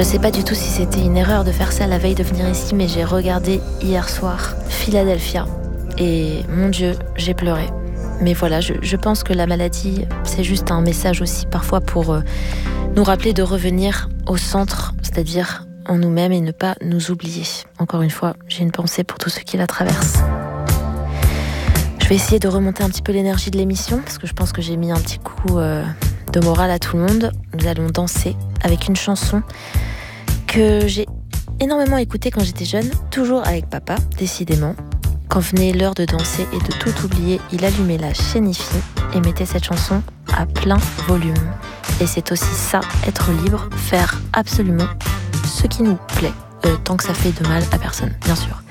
Je sais pas du tout si c'était une erreur de faire ça la veille de venir ici, mais j'ai regardé hier soir Philadelphia et mon Dieu, j'ai pleuré. Mais voilà, je pense que la maladie, c'est juste un message aussi parfois pour nous rappeler de revenir au centre, c'est-à-dire en nous-mêmes et ne pas nous oublier. Encore une fois, j'ai une pensée pour tous ceux qui la traversent. Je vais essayer de remonter un petit peu l'énergie de l'émission parce que je pense que j'ai mis un petit coup de morale à tout le monde. Nous allons danser avec une chanson que j'ai énormément écoutée quand j'étais jeune, toujours avec papa, décidément. Quand venait l'heure de danser et de tout oublier, il allumait la chaîne IFI et mettait cette chanson à plein volume. Et c'est aussi ça, être libre, faire absolument ce qui nous plaît, tant que ça fait de mal à personne, bien sûr.